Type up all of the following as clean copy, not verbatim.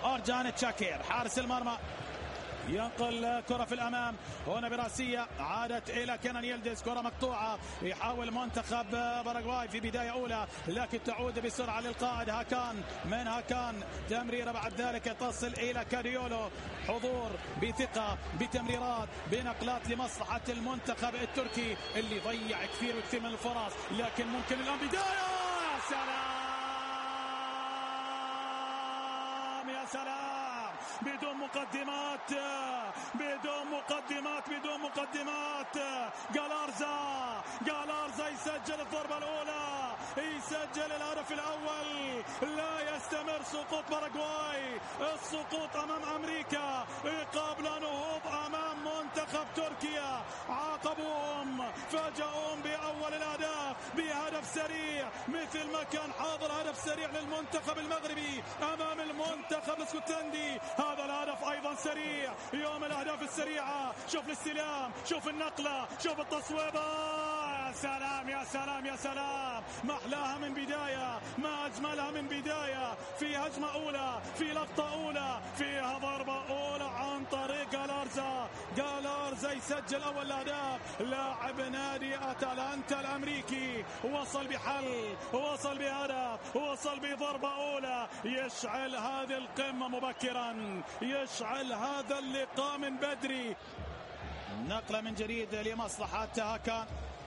أرجان تشاكير حارس المرمى ينقل كرة في الأمام هنا براسية عادت إلى كينان يلدز. كرة مقطوعة يحاول منتخب باراغواي في بداية أولى لكن تعود بسرعة للقائد هاكان. من هاكان تمريرة بعد ذلك تصل إلى كاريولو. حضور بثقة بتمريرات بنقلات لمصلحة المنتخب التركي اللي ضيع كثير من الفرص لكن ممكن الآن بداية. يا سلام بدون مقدمات بدون مقدمات جالارزا يسجل الضربة الأولى يسجل الهدف الأول. لا يستمر سقوط باراغواي. السقوط أمام أمريكا قبل نهوض أمام منتخب تركيا. عاقبوهم فاجأوهم بأول الأهداف بهدف سريع مثل ما كان حاضر هدف سريع للمنتخب المغربي أمام المنتخب الاسكتلندي. هذا الهدف أيضا سريع. يوم الأهداف السريعة. شوف الاستلام شوف النقلة شوف التصويبة. يا سلام ما أحلاها من بداية ما أجملها من بداية. في هجمة أولى في لقطة أولى فيها ضربة أولى عن طريق جالارزا يسجل أول الأهداف. لاعب نادي أتلانتا الأمريكي وصل بحل وصل بهدف وصل بضربة أولى يشعل هذه القمة مبكرا يشعل هذا اللقاء من بدري. نقلة من جديد لمصلحة هاكان.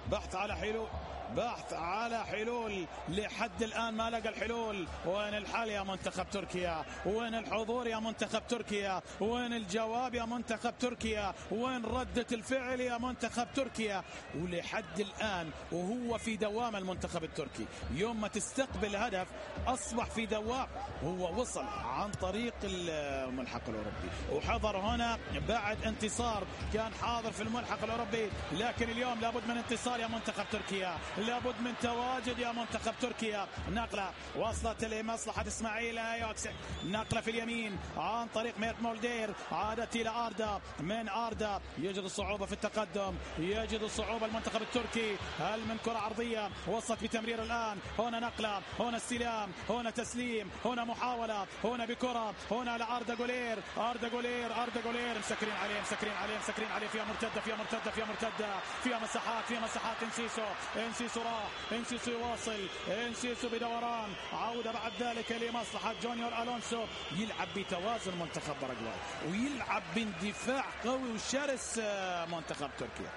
بحث على حلول لحد الآن ما لقى الحلول. وين الحل يا منتخب تركيا؟ وين الحضور يا منتخب تركيا؟ وين الجواب يا منتخب تركيا؟ وين ردة الفعل يا منتخب تركيا؟ ولحد الآن وهو في دوام المنتخب التركي. يوم ما تستقبل هدف أصبح في دوام. هو وصل عن طريق الملحق الأوروبي وحضر هنا بعد انتصار كان حاضر في الملحق الأوروبي لكن اليوم لابد من انتصار يا منتخب تركيا. لابد من تواجد يا منتخب تركيا. نقلة وصلت لمصلحة إسماعيل أيوكس. نقلة في اليمين عن طريق ميرت مولدير عادت إلى أردا. من أردا يجد صعوبة في التقدم يجد صعوبة المنتخب التركي. هل من كرة عرضية وصلت بتمرير الآن. هنا نقلة هنا استلام هنا تسليم هنا محاولة هنا بكرة هنا لأردا جولير. أردا جولير مسكرين عليه فيها مرتدة فيها مساحات انسيسو راح انسيسو يواصل انسيسو بدوران عودة بعد ذلك لمصلحة جونيور ألونسو. يلعب بتوازن منتخب باراغواي ويلعب باندفاع قوي وشرس منتخب تركيا.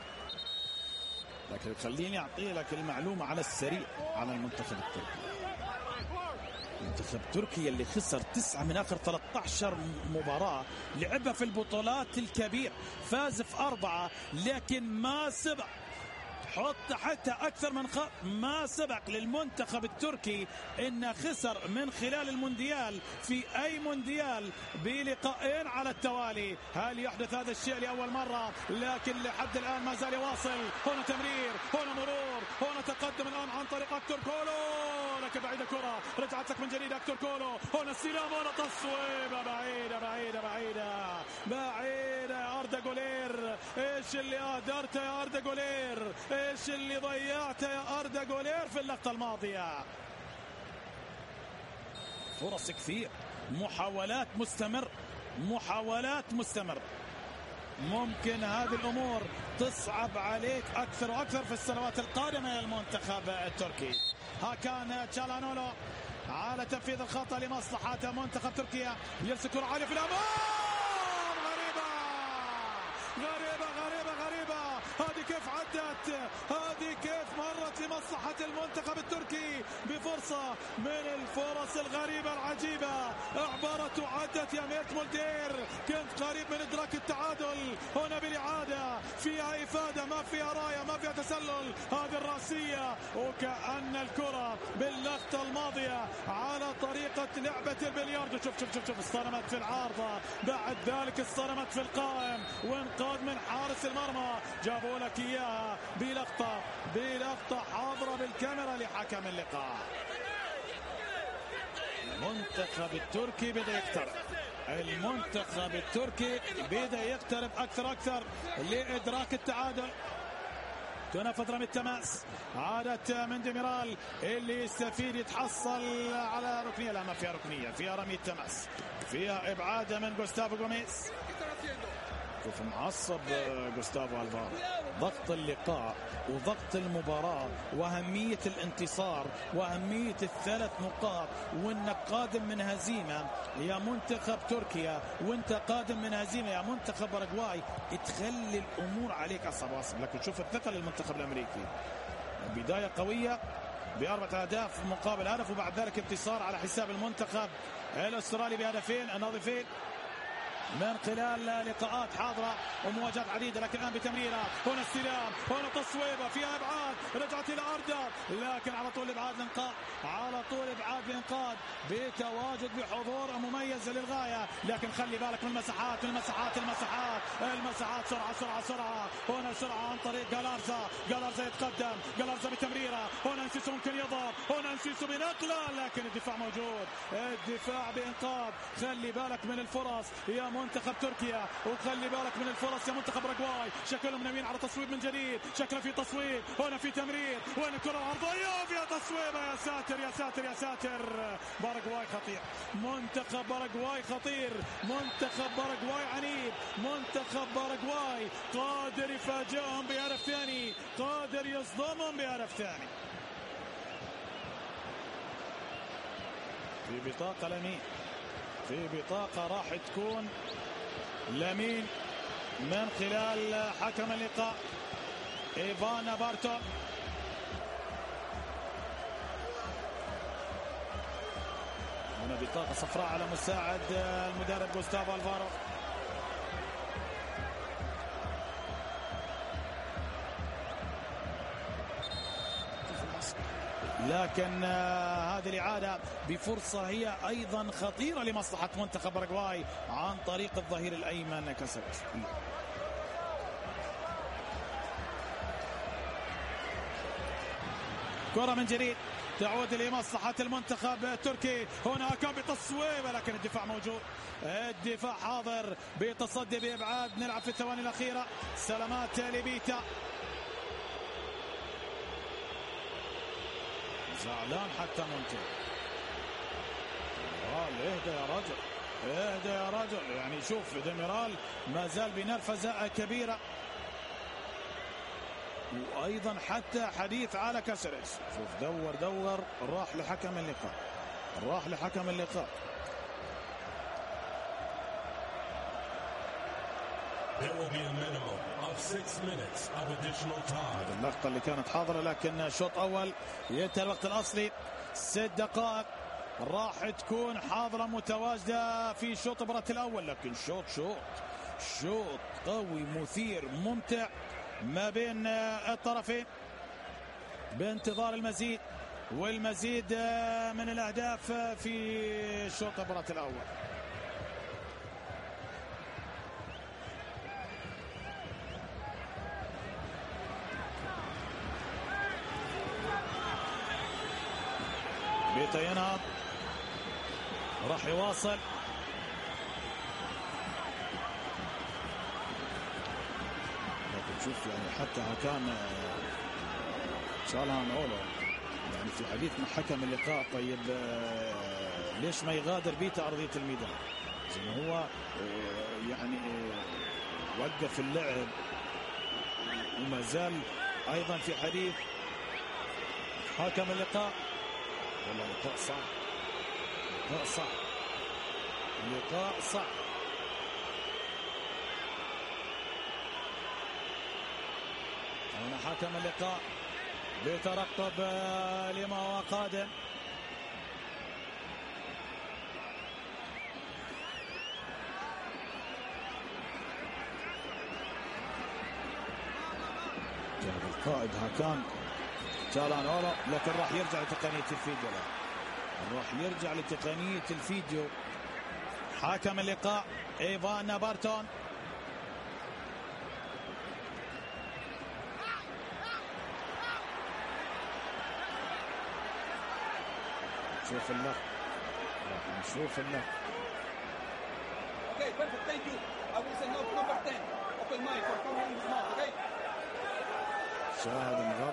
لكن خليني أعطي لك المعلومة على السريع على المنتخب التركي. منتخب تركيا اللي خسر 9 من آخر 13 مباراة لعبها في البطولات الكبيرة. فاز في 4 لكن ما سبق. حط حتى أكثر من ما سبق للمنتخب التركي إنه خسر من خلال المونديال في أي مونديال بلقاءين على التوالي. هل يحدث هذا الشيء لأول مرة؟ لكن لحد الآن ما زال يواصل. هنا تمرير هنا مرور هنا تقدم الآن عن طريق أكتور كولو لكن بعيدة كرة رجعت لك من جديد أكتور كولو. هنا استلام هنا تصويبة بعيدة يا أردا جولير. إيش اللي أهدرته يا أردا جولير؟ ايش اللي ضيعته يا أردا جولير في اللقطة الماضية؟ فرص كثير محاولات مستمر. ممكن هذه الأمور تصعب عليك أكثر وأكثر في السنوات القادمة يا المنتخب التركي. هاكان تشالانولو على تنفيذ الخطأ لمصلحة منتخب تركيا. يرسل كرة عالية في الأمام غريبة. هذه كيف عدت؟ هذه كيف مرت لمصلحة المنتخب التركي بفرصة من الفرص الغريبة العجيبة. اعبرت وعدت يا ميرت مولدير. كنت قريب من إدراك التعادل. هنا بالإعادة فيها إفادة ما فيها راية ما فيها تسلل. هذه الرأسية وكأن الكرة باللقطة الماضية على طريقة لعبة البلياردو. شوف اصطدمت في العارضة بعد ذلك اصطدمت في القائم وانقاذ من حارس المرمى. جابوا لك إياها بلقطة حاضرة بالكاميرا لحكم اللقاء. المنتخب التركي بدأ يقترب أكثر لإدراك التعادل. تنفذ رمي التماس، عادت من ديميرال اللي يستفيد يتحصل على ركنية. لا، ما فيها ركنية، فيها رمي التماس، فيها إبعاد من غوستافو غوميز. شوف معصب غوستافو ألفارو. ضغط اللقاء وضغط المباراة وأهمية الانتصار وأهمية الثلاث نقاط، وإنك قادم من هزيمة يا منتخب تركيا، وإنت قادم من هزيمة يا منتخب باراغواي، تخلي الأمور عليك أصعب وأصعب. لكن شوف الثقة للمنتخب الأمريكي، بداية قوية ب4 أهداف مقابل هدف، وبعد ذلك انتصار على حساب المنتخب الأسترالي بهدفين نظيفين من خلال لقاءات حاضرة ومواجهات عديدة. لكن الآن بتمريرة، هنا استلام، هنا تصويبة، فيها إبعاد، رجعت إلى أرضا، لكن على طول إبعاد الإنقاذ، على طول إبعاد الإنقاذ بتواجد بحضور مميز للغاية. لكن خلي بالك من المساحات، المساحات، سرعة، هنا سرعة عن طريق جالارزا يتقدم، جالارزا بتمريرة، هنا انسيسو ممكن يضرب، هنا انسيسو بنقلة، لكن الدفاع موجود، الدفاع بإنقاذ. خلي بالك من الفرص يا منتخب تركيا، وخلي بالك من الفرص يا منتخب باراغواي. شكلهم ناويين على تصويب من جديد، شكله في تصويب، هنا في تمرير، وين الكرة العرضية، فيها تصويبة. يا ساتر، باراغواي خطير، منتخب باراغواي خطير، منتخب باراغواي عنيد، منتخب باراغواي قادر يفاجئهم بهدف ثاني، قادر يصدمهم بهدف ثاني. في بطاقة لمين، في بطاقة راح تكون لمين من خلال حكم اللقاء إيفان بارتو. هنا بطاقة صفراء على مساعد المدرب غوستافو ألفارو. لكن هذه الإعادة بفرصة هي أيضا خطيرة لمصلحة منتخب باراغواي عن طريق الظهير الأيمن كاسيريس. كرة من جديد تعود لمصلحة المنتخب التركي، هنا كان بتصويبة لكن الدفاع موجود، الدفاع حاضر بتصدي بإبعاد. نلعب في الثواني الأخيرة، سلامات لبيتا، زعلان حتى ممكن. اهدى يا رجل، يعني شوف ديميرال ما زال بنرفزة كبيرة، وايضا حتى حديث على كاسيريس. شوف دور راح لحكم اللقاء. There will be a minimum of 6 minutes of additional time. هذه اللقطة اللي كانت حاضرة، لكن شوط أول ينتهي الوقت الأصلي 6 دقائق راح تكون حاضرة متواجدة في شوط المباراة الأول. لكن شوط قوي مثير ممتع ما بين الطرفين، بانتظار المزيد والمزيد من الأهداف في شوط المباراة الأول. بيتا ينهض، راح يواصل، لكن شوف يعني حتى كان شالهان اولو يعني في حديث مع حكم اللقاء، طيب ليش ما يغادر بيتا ارضيه الميدان؟ زي هو يعني وقف اللعب، وما زال ايضا في حديث حكم اللقاء. والله لقاء صعب. هنا حكم اللقاء بترقب لما هو قادم. جاب القائد هاكان شالهان اولو، لكن راح يرجع لتقنية الفيديو. حكم اللقاء إيفان بارتون. نشوف اللقطة. Okay, perfect. Thank you. I will send out number 10. Open mind for coming in his mouth, okay? شاهد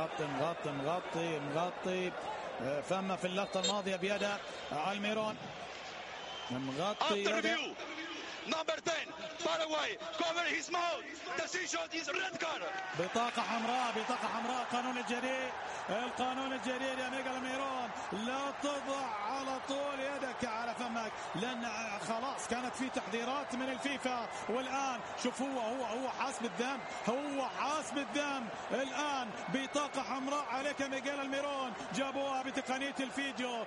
مغطي فما في اللقطة الماضية بيده الميرون مغطي يده. Number 10, Paraguay, cover his mouth. Decision is red card. بطاقة حمراء. القانون الجديد يا ميغال الميرون، لا تضع على طول يدك على فمك، لأن خلاص كانت في تحذيرات من الفيفا. والآن شوف هو حاسب الدم الآن بطاقة حمراء عليك يا ميغال الميرون. جابوها بتقنية الفيديو.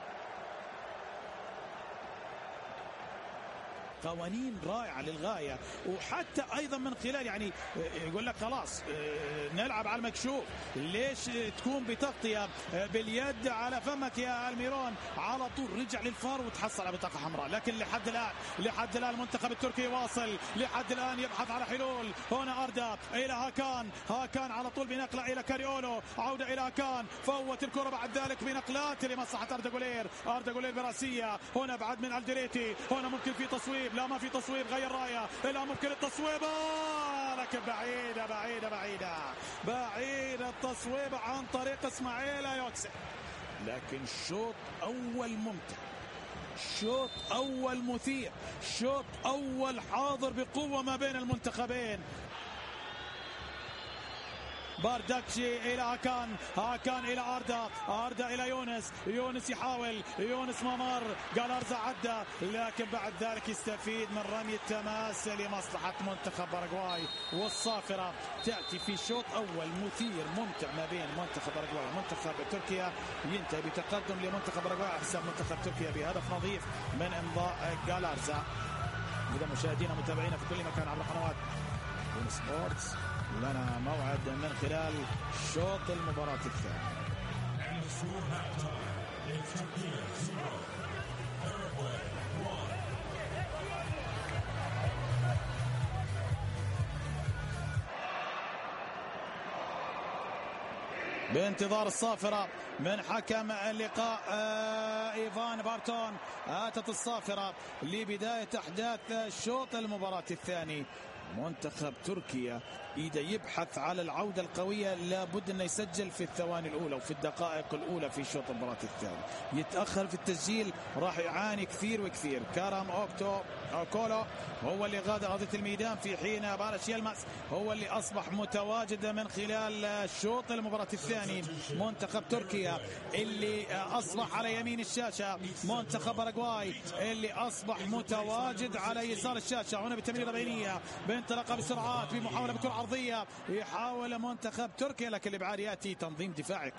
قوانين رائعة للغاية، وحتى أيضا من خلال يعني يقول لك خلاص نلعب على المكشوف، ليش تكون بتغطية باليد على فمك يا الميرون؟ على طول رجع للفار وتحصل على بطاقة حمراء. لكن لحد الآن المنتخب التركي واصل، لحد الآن يبحث على حلول. هنا أردا إلى هاكان على طول بنقلة إلى كاريولو، عودة إلى هاكان، فوت الكرة بعد ذلك بنقلات لمصلحة أردا جولير براسية. هنا بعد من الدريتي، هنا ممكن في تصويب، لا ما في تصويب، غير راية، لا ممكن التصويب لكن بعيدة التصويب عن طريق اسماعيل يوكسك. لكن شوط أول ممتع، شوط أول مثير، شوط أول حاضر بقوة ما بين المنتخبين. بارداكشي إلى هاكان إلى أردا إلى يونس يحاول، يونس ما مر، جالارزا عدى، لكن بعد ذلك يستفيد من رمي التماس لمصلحة منتخب باراغواي. والصافرة تأتي في شوط أول مثير ممتع ما بين منتخب باراغواي ومنتخب تركيا، ينتهي بتقدم لمنتخب باراغواي على حساب منتخب تركيا بهدف نظيف من إمضاء جالارزا. إذا مشاهدينا متابعينا في كل مكان عبر قنوات بين سبورتس، لنا موعد من خلال شوط المباراة الثاني. بانتظار الصافرة من حكم اللقاء إيفان بارتون، آتت الصافرة لبداية أحداث شوط المباراة الثاني. منتخب تركيا إذا يبحث على العودة القوية لابد أنه يسجل في الثواني الأولى وفي الدقائق الأولى في شوط المباراة الثاني. يتأخر في التسجيل راح يعاني كثير. كارام أوكولو هو اللي غادر أرضية الميدان، في حين بارش يلمس هو اللي أصبح متواجد من خلال شوط المباراة الثاني. منتخب تركيا اللي أصبح على يمين الشاشة، منتخب باراغواي اللي أصبح متواجد على يسار الشاشة. هنا بالتمريرة بينية بانطلاقة بسرعات بمحاولة بكرة عرضية، يحاول منتخب تركيا لكن الإبعاد يأتي. تنظيم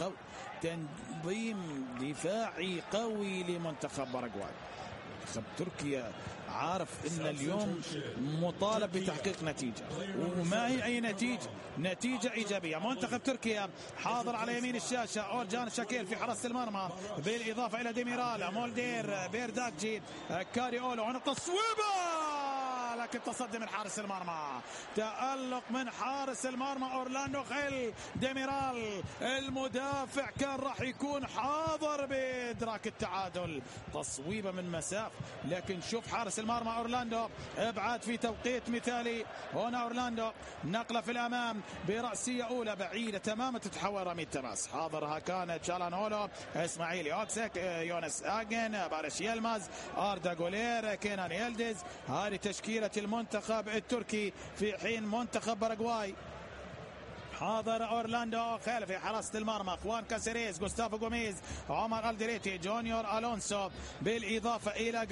دفاعي قوي لمنتخب باراغواي. منتخب تركيا عارف ان اليوم مطالب بتحقيق نتيجة، وما هي اي نتيجة ايجابية. منتخب تركيا حاضر على يمين الشاشة، اورجان شاكيل في حراسة المرمى، بالاضافة الى ديميرال، مولدير، بيرداكجي، كاريولو. هنا تصويبه لكن تصدي من حارس المرمى، تألق من حارس المرمى أورلاندو خيل. ديميرال المدافع كان راح يكون حاضر بإدراك التعادل، تصويبه من مسافة، لكن شوف حارس المرمى أورلاندو ابعاد في توقيت مثالي. هنا أورلاندو نقلة في الأمام برأسية أولى بعيدة تماما تتحول رمي التماس. حاضر هاكان تشالانولو، إسماعيل يوكسك، يونس آجن، بارش يلمز، أردا جولير، كينان يلدز. هذه تشكيلة المنتخب التركي، في حين منتخب باراغواي حاضر أورلاندو خيل في حراسة المرمى، خوان كاسيريز، غوستافو غوميز، عمر الدريتي، جونيور ألونسو، بالإضافة إلى